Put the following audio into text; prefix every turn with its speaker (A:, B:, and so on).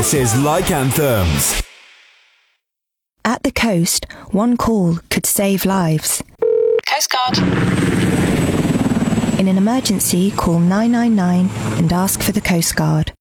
A: This is Like Anthems.
B: At the coast, one call could save lives.
C: Coast Guard.
B: In an emergency, call 999 and ask for the Coast Guard.